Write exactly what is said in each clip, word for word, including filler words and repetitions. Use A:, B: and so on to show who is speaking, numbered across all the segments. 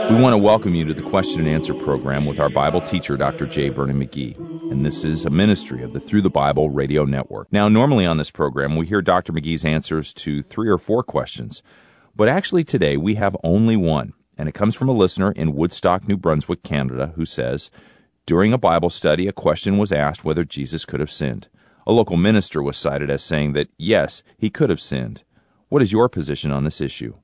A: We want to welcome you to the question and answer program with our Bible teacher, Doctor J. Vernon McGee. And this is a ministry of the Through the Bible radio network. Now, normally on this program, we hear Doctor McGee's answers to three or four questions. But actually today, we have only one. And it comes from a listener in Woodstock, New Brunswick, Canada, who says, during a Bible study, a question was asked whether Jesus could have sinned. A local minister was cited as saying that, yes, he could have sinned. What is your position on this issue?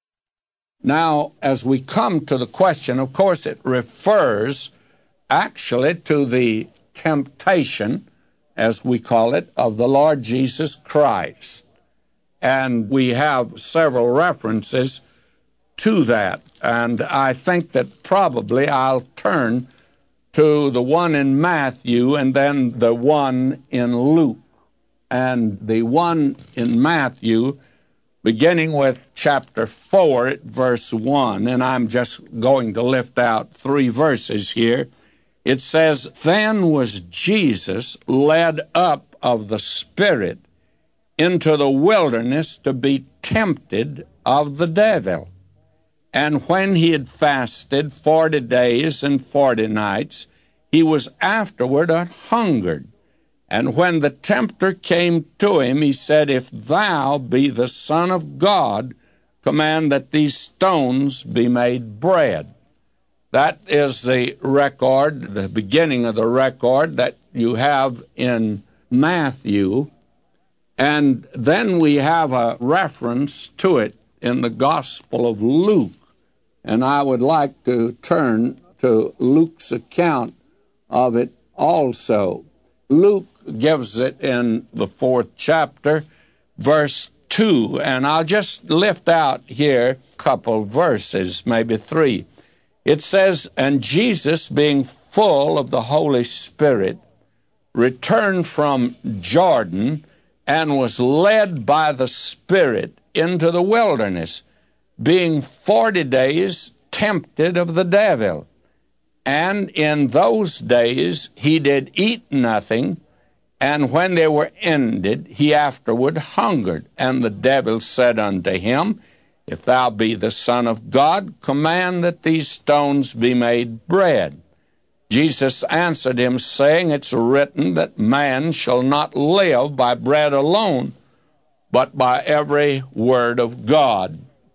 B: Now, as we come to the question, of course, it refers actually to the temptation, as we call it, of the Lord Jesus Christ. And we have several references to that. And I think that probably I'll turn to the one in Matthew and then the one in Luke. And the one in Matthew, beginning with chapter four, verse one, and I'm just going to lift out three verses here. It says, "Then was Jesus led up of the Spirit into the wilderness to be tempted of the devil. And when he had fasted forty days and forty nights, he was afterward an hungered. And when the tempter came to him, he said, If thou be the Son of God, command that these stones be made bread." That is the record, the beginning of the record that you have in Matthew. And then we have a reference to it in the Gospel of Luke. And I would like to turn to Luke's account of it also. Luke gives it in the fourth chapter, verse two, and I'll just lift out here a couple verses, maybe three. It says, "And Jesus, being full of the Holy Spirit, returned from Jordan and was led by the Spirit into the wilderness, being forty days tempted of the devil. And in those days he did eat nothing, and when they were ended, he afterward hungered. And the devil said unto him, If thou be the Son of God, command that these stones be made bread. Jesus answered him, saying, It's written that man shall not live by bread alone, but by every word of God."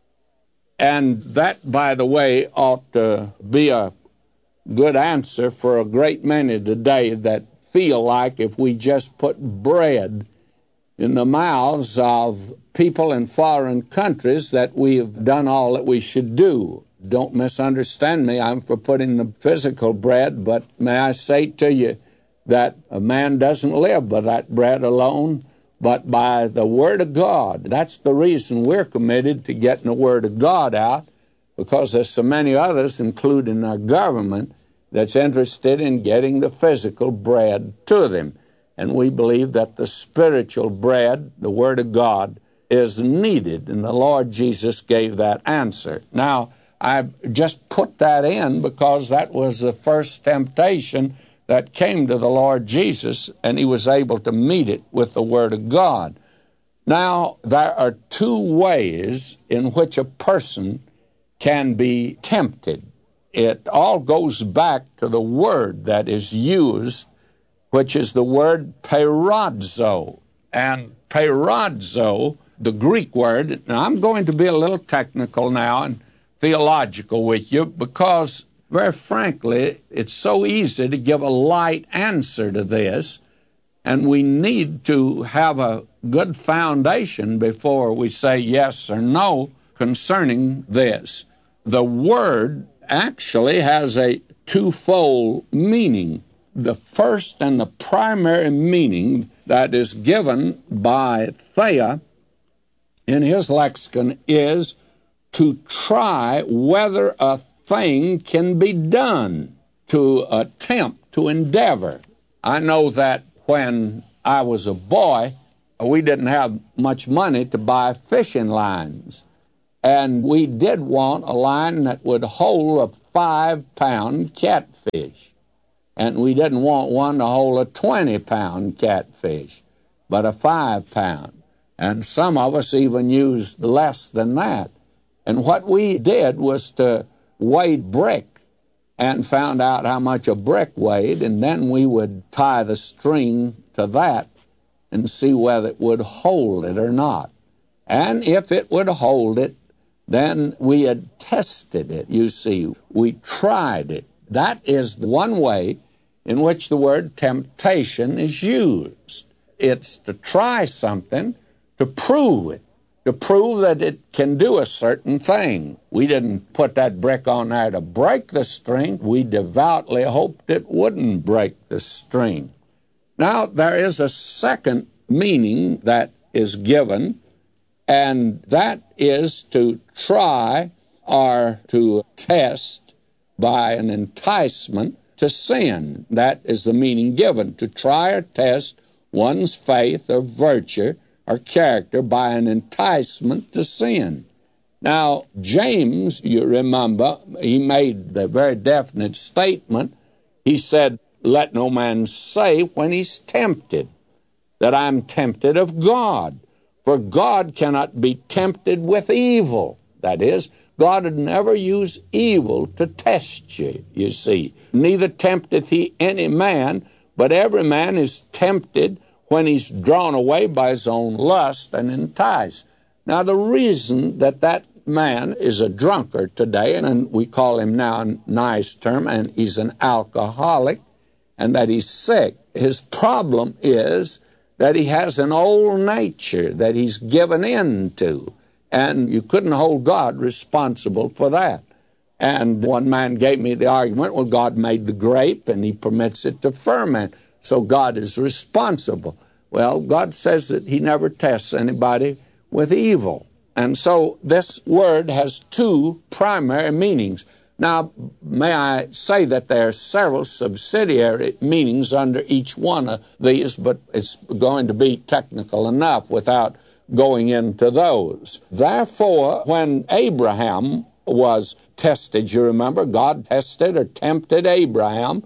B: And that, by the way, ought to be a good answer for a great many today that feel like if we just put bread in the mouths of people in foreign countries that we've done all that we should do. Don't misunderstand me. I'm for putting the physical bread, but may I say to you that a man doesn't live by that bread alone, but by the Word of God. That's the reason we're committed to getting the Word of God out, because there's so many others, including our government, that's interested in getting the physical bread to them. And we believe that the spiritual bread, the Word of God, is needed, and the Lord Jesus gave that answer. Now, I just put that in because that was the first temptation that came to the Lord Jesus, and he was able to meet it with the Word of God. Now, there are two ways in which a person can be tempted. It all goes back to the word that is used, which is the word peirazo. And peirazo, the Greek word, now I'm going to be a little technical now and theological with you because, very frankly, it's so easy to give a light answer to this, and we need to have a good foundation before we say yes or no concerning this. The word actually has a twofold meaning. The first and the primary meaning that is given by Thayer in his lexicon is to try whether a thing can be done, to attempt, to endeavor. I know that when I was a boy, we didn't have much money to buy fishing lines. And we did want a line that would hold a five-pound catfish. And we didn't want one to hold a twenty-pound catfish, but a five-pound. And some of us even used less than that. And what we did was to weighed brick and found out how much a brick weighed, and then we would tie the string to that and see whether it would hold it or not. And if it would hold it, then we had tested it, you see. We tried it. That is one way in which the word temptation is used. It's to try something, to prove it, to prove that it can do a certain thing. We didn't put that brick on there to break the string. We devoutly hoped it wouldn't break the string. Now, there is a second meaning that is given, and that is to try or to test by an enticement to sin. That is the meaning given, to try or test one's faith or virtue or character by an enticement to sin. Now, James, you remember, he made the very definite statement. He said, let no man say when he's tempted that I'm tempted of God. For God cannot be tempted with evil. That is, God would never use evil to test you, you see. Neither tempteth he any man, but every man is tempted when he's drawn away by his own lust and enticed. Now, the reason that that man is a drunkard today, and we call him now a nice term, and he's an alcoholic, and that he's sick, his problem is that he has an old nature that he's given in to, and you couldn't hold God responsible for that. And one man gave me the argument, well, God made the grape, and he permits it to ferment, so God is responsible. Well, God says that he never tests anybody with evil. And so this word has two primary meanings. Now, may I say that there are several subsidiary meanings under each one of these, but it's going to be technical enough without going into those. Therefore, when Abraham was tested, you remember, God tested or tempted Abraham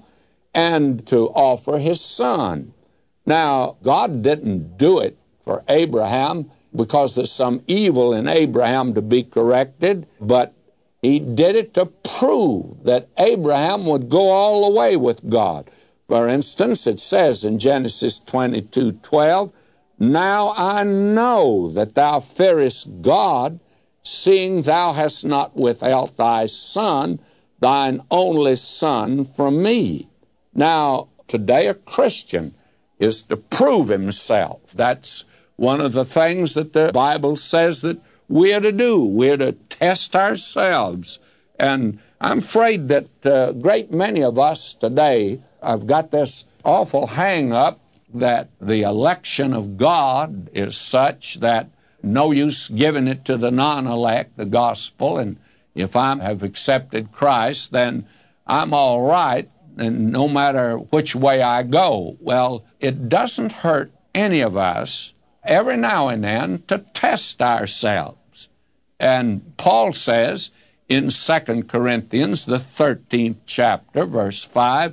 B: and to offer his son. Now, God didn't do it for Abraham because there's some evil in Abraham to be corrected, but he did it to prove that Abraham would go all the way with God. For instance, it says in Genesis twenty-two twelve, now I know that thou fearest God, seeing thou hast not withheld thy son, thine only son, from me. Now, today a Christian is to prove himself. That's one of the things that the Bible says that we're to do. We're to test ourselves. And I'm afraid that a great many of us today have got this awful hang-up that the election of God is such that no use giving it to the non-elect, the gospel, and if I have accepted Christ, then I'm all right, and no matter which way I go. Well, it doesn't hurt any of us every now and then to test ourselves. And Paul says in Second Corinthians, the thirteenth chapter, verse five,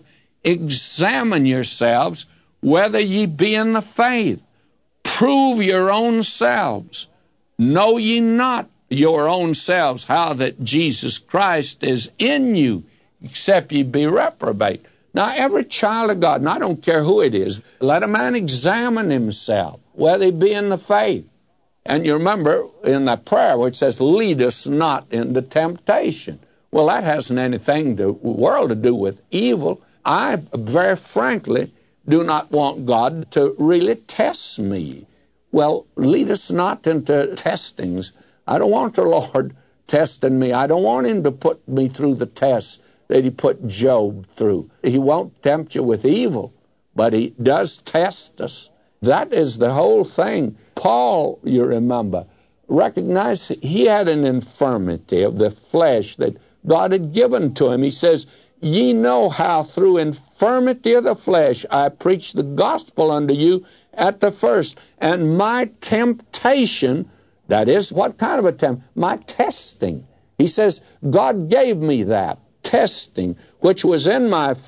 B: examine yourselves whether ye be in the faith. Prove your own selves. Know ye not your own selves how that Jesus Christ is in you, except ye be reprobate. Now, every child of God, and I don't care who it is, let a man examine himself, whether he be in the faith. And you remember in that prayer where it says, lead us not into temptation. Well, that hasn't anything to the world to do with evil. I, very frankly, do not want God to really test me. Well, lead us not into testings. I don't want the Lord testing me. I don't want him to put me through the tests that he put Job through. He won't tempt you with evil, but he does test us. That is the whole thing. Paul, you remember, recognized he had an infirmity of the flesh that God had given to him. He says, ye know how through infirmity of the flesh I preached the gospel unto you at the first. And my temptation, that is, what kind of a temp? My testing. He says, God gave me that testing, which was in my